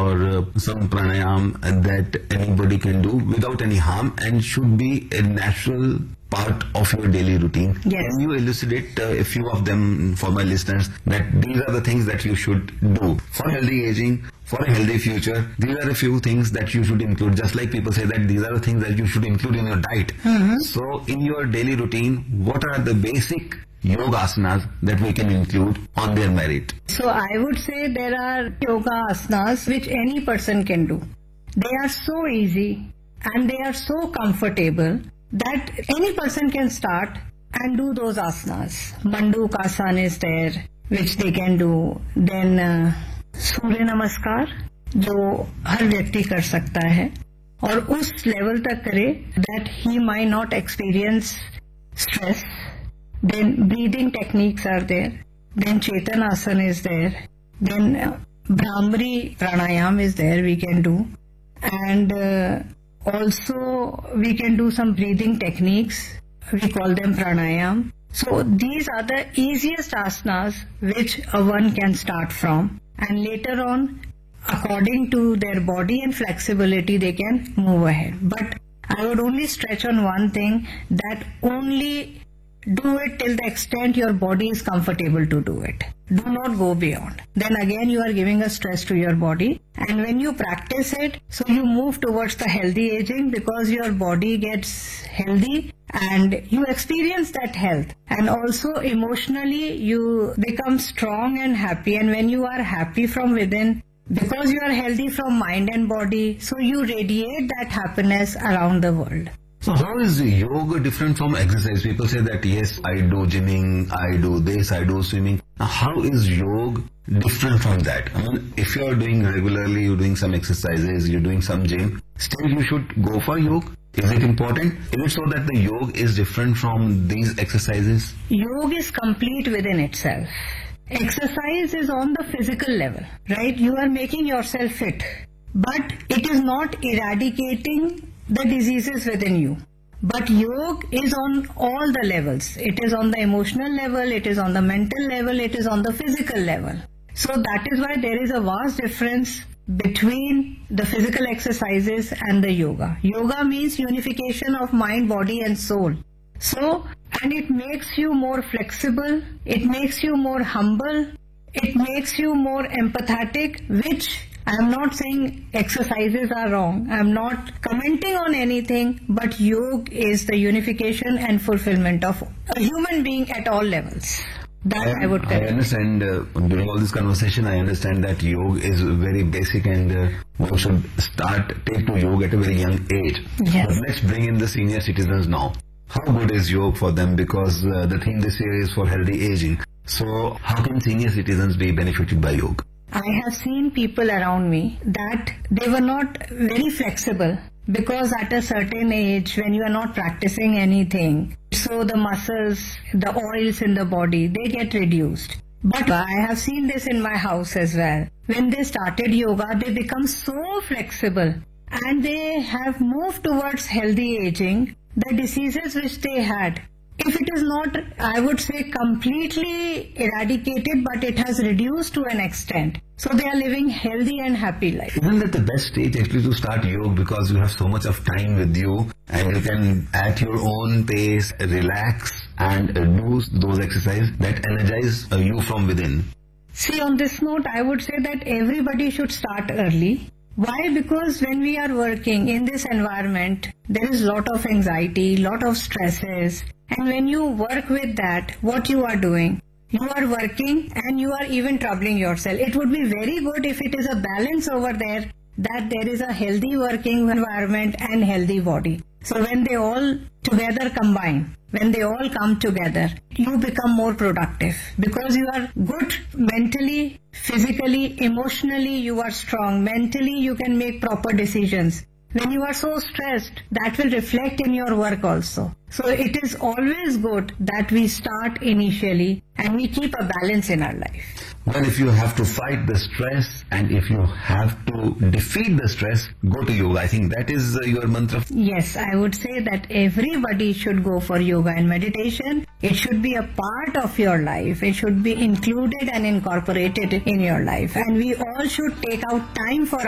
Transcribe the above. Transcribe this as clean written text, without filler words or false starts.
or some pranayam that anybody can do without any harm and should be a natural part of your daily routine. Yes. Can you elucidate a few of them for my listeners, that these are the things that you should do for healthy aging, for a healthy future? These are a few things that you should include, just like people say that these are the things that you should include in your diet. So in your daily routine, what are the basic yoga asanas that we can include on their merit? So I would say there are yoga asanas which any person can do. They are so easy and they are so comfortable that any person can start and do those asanas. Mandukasana is there, which they can do. Then Surya Namaskar, जो हर व्यक्ति कर सकता है और उस level तक करे that he might not experience stress. Then breathing techniques are there. Then Chetanasana is there. Then Brahmari Pranayam is there, we can do. And also we can do some breathing techniques. We call them pranayam. So these are the easiest asanas which one can start from. And later on, according to their body and flexibility, they can move ahead. But I would only stretch on one thing, that only do it till the extent your body is comfortable to do it. Do not go beyond. Then again you are giving a stress to your body. And when you practice it, so you move towards the healthy aging because your body gets healthy and you experience that health. And also emotionally you become strong and happy. And when you are happy from within, because you are healthy from mind and body, so you radiate that happiness around the world. So how is yoga different from exercise? People say that yes, I do gymming, I do this, I do swimming. Now how is yoga different from that? I mean, if you are doing regularly, you're doing some exercises, you're doing some gym, still you should go for yoga? Is it important? Is it so that the yoga is different from these exercises? Yoga is complete within itself. Exercise is on the physical level, right? You are making yourself fit. But it is not eradicating the diseases within you. But yoga is on all the levels. It is on the emotional level, it is on the mental level, it is on the physical level. So that is why there is a vast difference between the physical exercises and the yoga. Yoga means unification of mind, body and soul. So, and it makes you more flexible, it makes you more humble, it makes you more empathetic, which I am not saying exercises are wrong. I am not commenting on anything, but yoga is the unification and fulfillment of a human being at all levels. That I would correct. I understand, during all this conversation, I understand that yoga is very basic and one should take to yoga at a very young age. Yes. But let's bring in the senior citizens now. How good is yoga for them? Because the theme this year is for healthy aging. So how can senior citizens be benefited by yoga? I have seen people around me that they were not very flexible because at a certain age when you are not practicing anything, so the muscles, the oils in the body, they get reduced. But I have seen this in my house as well. When they started yoga, they become so flexible and they have moved towards healthy aging. The diseases which they had, if it is not, I would say, completely eradicated, but it has reduced to an extent. So they are living healthy and happy life. Isn't that the best stage actually to start yoga, because you have so much of time with you and you can at your own pace relax and do those exercises that energize you from within? See, on this note, I would say that everybody should start early. Why? Because when we are working in this environment, there is a lot of anxiety, lot of stresses. And when you work with that, what you are doing? You are working and you are even troubling yourself. It would be very good if it is a balance over there, that there is a healthy working environment and healthy body. So when they all together combine, when they all come together, you become more productive because you are good mentally, physically, emotionally, you are strong. Mentally, you can make proper decisions. When you are so stressed, that will reflect in your work also. So it is always good that we start initially and we keep a balance in our life. Well, if you have to fight the stress and if you have to defeat the stress, go to yoga. I think that is your mantra. Yes, I would say that everybody should go for yoga and meditation. It should be a part of your life. It should be included and incorporated in your life. And we all should take out time for